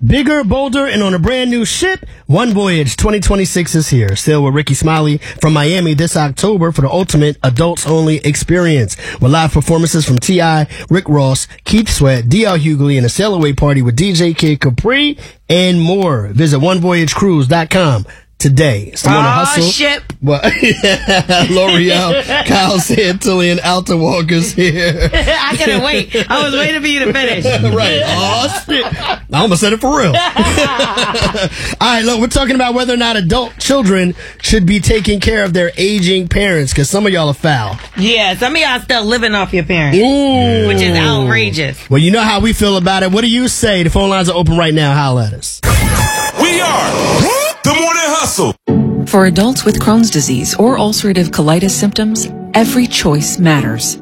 Bigger, bolder, and on a brand new ship, One Voyage 2026 is here. Sail with Ricky Smiley from Miami this October for the ultimate adults-only experience. With live performances from T.I., Rick Ross, Keith Sweat, D.L. Hughley, and a sail-away party with DJ Kid Capri, and more. Visit onevoyagecruise.com today. Someone to hustle. Ship. Well, L'Oreal, Kyle Santilli, and Alta Walker's here. I couldn't wait. I was waiting for you to finish. Right. Oh, shit. I almost said it for real. All right, look, we're talking about whether or not adult children should be taking care of their aging parents, because some of y'all are foul. Yeah, some of y'all still living off your parents, Ooh. which is outrageous. Well, you know how we feel about it. What do you say? The phone lines are open right now. Holla at us. We are the Morning Hustle. For adults with Crohn's disease or ulcerative colitis symptoms, every choice matters.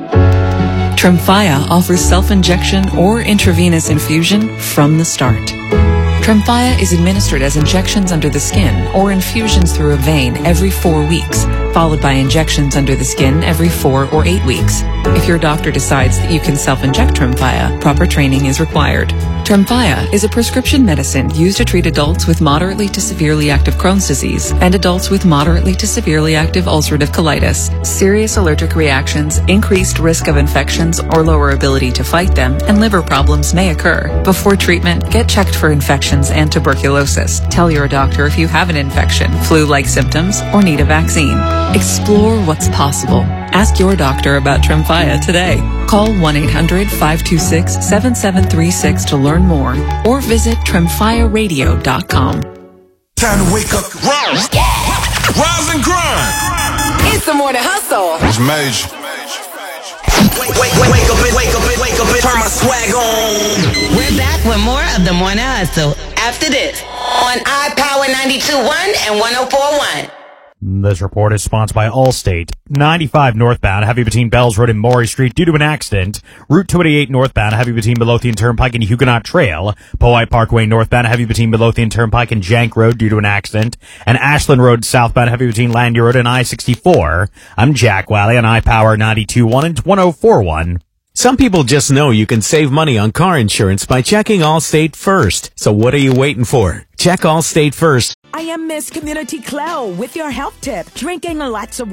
Tremfya offers self-injection or intravenous infusion from the start. Tremfya is administered as injections under the skin or infusions through a vein every 4 weeks, followed by injections under the skin every 4 or 8 weeks. If your doctor decides that you can self-inject Tremfya, proper training is required. Tremfya is a prescription medicine used to treat adults with moderately to severely active Crohn's disease and adults with moderately to severely active ulcerative colitis. Serious allergic reactions, increased risk of infections or lower ability to fight them, and liver problems may occur. Before treatment, get checked for infections and tuberculosis. Tell your doctor if you have an infection, flu-like symptoms, or need a vaccine. Explore what's possible. Ask your doctor about Tremfya today. Call 1-800-526-7736 to learn more or visit tremfyaradio.com. Time to wake up. Rise. Rise and grind. It's the Morning Hustle. It's major. Wake up, turn my swag on. We're back with more of the Morning Hustle after this On iPower 92.1 and 104.1. This report is sponsored by Allstate. 95 northbound, heavy between Bells Road and Maury Street due to an accident. Route 28 northbound, heavy between Midlothian Turnpike and Huguenot Trail. Powhite Parkway northbound, heavy between Midlothian Turnpike and Jank Road due to an accident. And Ashland Road southbound, heavy between Landy Road and I-64. I'm Jack Wally on iPower 92.1 and 104.1. Some people just know you can save money on car insurance by checking Allstate first. So what are you waiting for? Check Allstate first. I am Miss Community Clow with your health tip. Drinking lots of